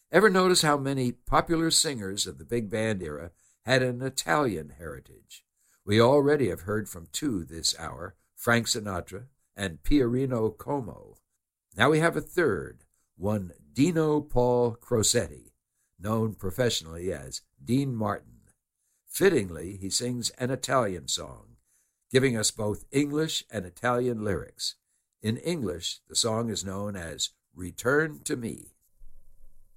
Ever notice how many popular singers of the big band era had an Italian heritage? We already have heard from two this hour, Frank Sinatra and Pierino Como. Now we have a third, one Dino Paul Crosetti, known professionally as Dean Martin. Fittingly, he sings an Italian song, giving us both English and Italian lyrics. In English, the song is known as Return to Me.